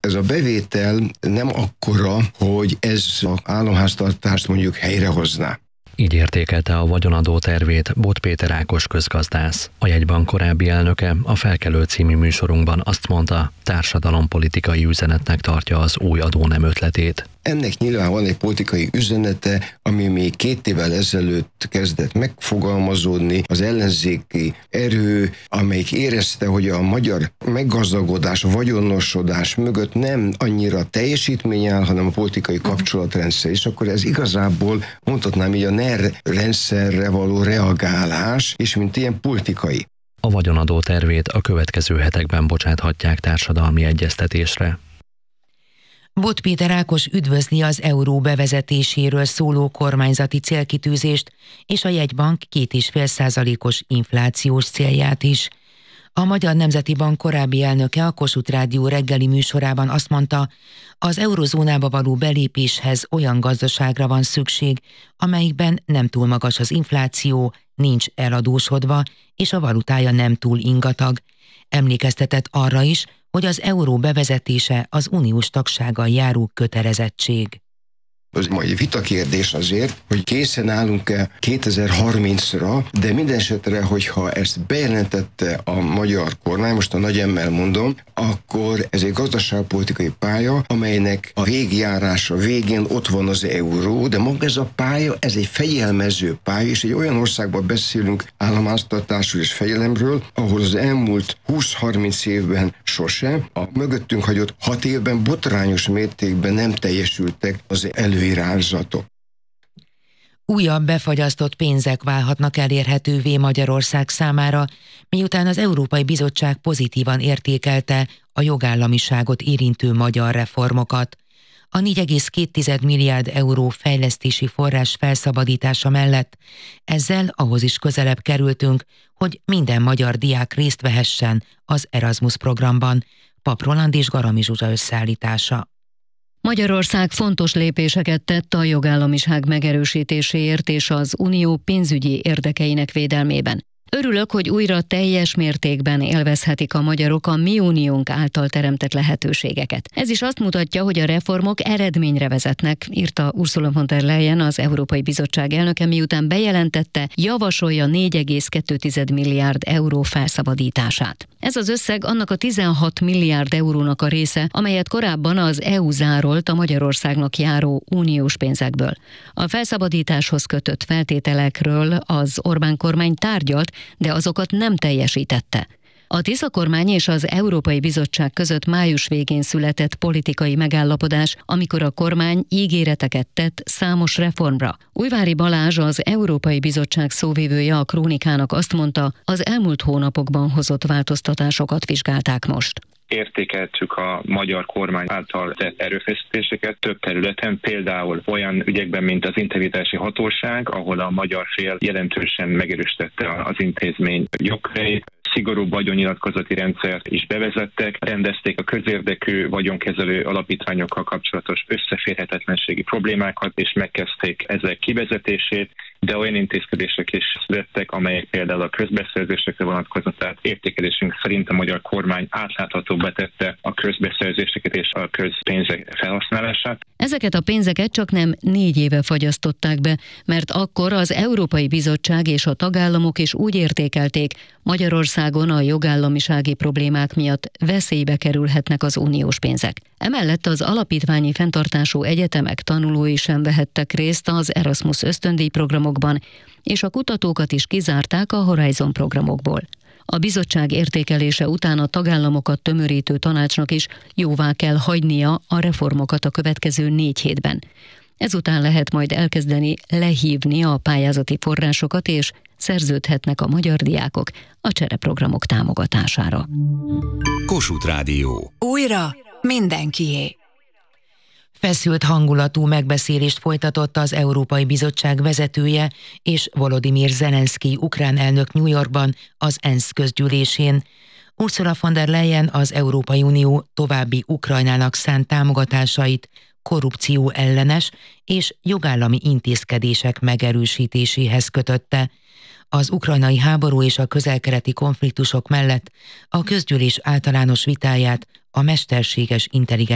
Ez a bevétel nem akkora, hogy ez az államháztartást mondjuk helyrehozná. Így értékelte a vagyonadó tervét Bot Péter Ákos közgazdász. A jegybank korábbi elnöke a Felkelő című műsorunkban azt mondta, társadalompolitikai üzenetnek tartja az új adónem ötletét. Ennek nyilván van egy politikai üzenete, ami még 2 évvel ezelőtt kezdett megfogalmazódni. Az ellenzéki erő, amelyik érezte, hogy a magyar meggazdagodás, a vagyonosodás mögött nem annyira teljesítmény áll, hanem a politikai kapcsolatrendszer. És akkor ez igazából, mondhatnám így, a NER rendszerre való reagálás, és mint ilyen politikai. A vagyonadó tervét a következő hetekben bocsáthatják társadalmi egyeztetésre. Bot Péter Ákos üdvözli az euró bevezetéséről szóló kormányzati célkitűzést és a jegybank 2,5%-os inflációs célját is. A Magyar Nemzeti Bank korábbi elnöke a Kossuth Rádió reggeli műsorában azt mondta, az eurozónába való belépéshez olyan gazdaságra van szükség, amelyikben nem túl magas az infláció, nincs eladósodva, és a valutája nem túl ingatag. Emlékeztetett arra is, hogy az euró bevezetése az uniós tagsággal járó kötelezettség. Az majd vitakérdés azért, hogy készen állunk-e 2030-ra, de minden esetre, hogyha ezt bejelentette a magyar kormány, most a nagy emmel mondom, akkor ez egy gazdaságpolitikai pálya, amelynek a végjárása végén ott van az euró, de maga ez a pálya, ez egy fegyelmező pálya, és egy olyan országban beszélünk államháztartásról és fegyelemről, ahol az elmúlt 20-30 évben sose, a mögöttünk hagyott 6 évben botrányos mértékben nem teljesültek az előirányzatok. Újabb befagyasztott pénzek válhatnak elérhetővé Magyarország számára, miután az Európai Bizottság pozitívan értékelte a jogállamiságot érintő magyar reformokat. A 4,2 milliárd euró fejlesztési forrás felszabadítása mellett ezzel ahhoz is közelebb kerültünk, hogy minden magyar diák részt vehessen az Erasmus programban. Pap Roland és Garami Zsuzsa összeállítása. Magyarország fontos lépéseket tett a jogállamiság megerősítéséért és az unió pénzügyi érdekeinek védelmében. Örülök, hogy újra teljes mértékben élvezhetik a magyarok a mi uniónk által teremtett lehetőségeket. Ez is azt mutatja, hogy a reformok eredményre vezetnek, írta Ursula von der Leyen, az Európai Bizottság elnöke, miután bejelentette, javasolja 4,2 milliárd euró felszabadítását. Ez az összeg annak a 16 milliárd eurónak a része, amelyet korábban az EU zárolt a Magyarországnak járó uniós pénzekből. A felszabadításhoz kötött feltételekről az Orbán kormány tárgyalt, de azokat nem teljesítette. A Tisza kormány és az Európai Bizottság között május végén született politikai megállapodás, amikor a kormány ígéreteket tett számos reformra. Újvári Balázs, az Európai Bizottság szóvivője a Krónikának azt mondta, az elmúlt hónapokban hozott változtatásokat vizsgálták most. Értékeltük a magyar kormány által tett erőfeszítéseket több területen, például olyan ügyekben, mint az integritási hatóság, ahol a magyar fél jelentősen megerősítette az intézmény jogköreit, szigorúbb vagyonnyilatkozati rendszert is bevezettek, rendezték a közérdekű vagyonkezelő alapítványokkal kapcsolatos összeférhetetlenségi problémákat, és megkezdték ezek kivezetését, de olyan intézkedések is születtek, amelyek például a közbeszerzésekre vonatkoznak, tehát értékelésünk szerint a magyar kormány átláthatóbbá tette a közbeszerzéseket és a közpénzek felhasználását. Ezeket a pénzeket csak nem 4 éve fagyasztották be, mert akkor az Európai Bizottság és a tagállamok is úgy értékelték, Magyarországon a jogállamisági problémák miatt veszélybe kerülhetnek az uniós pénzek. Emellett az alapítványi fenntartású egyetemek tanulói sem vehettek részt az Erasmus ösztöndíj programokban, és a kutatókat is kizárták a Horizon programokból. A bizottság értékelése után a tagállamokat tömörítő tanácsnak is jóvá kell hagynia a reformokat a következő 4 hétben. Ezután lehet majd elkezdeni lehívni a pályázati forrásokat, és szerződhetnek a magyar diákok a csereprogramok támogatására. Kossuth Rádió. Újra mindenkié. Feszült hangulatú megbeszélést folytatott az Európai Bizottság vezetője és Volodymyr Zelenszkij ukrán elnök New Yorkban az ENSZ közgyűlésén. Ursula von der Leyen az Európai Unió további Ukrajnának szánt támogatásait korrupció ellenes és jogállami intézkedések megerősítéséhez kötötte. Az ukrajnai háború és a közel-keleti konfliktusok mellett a közgyűlés általános vitáját a mesterséges intelligencia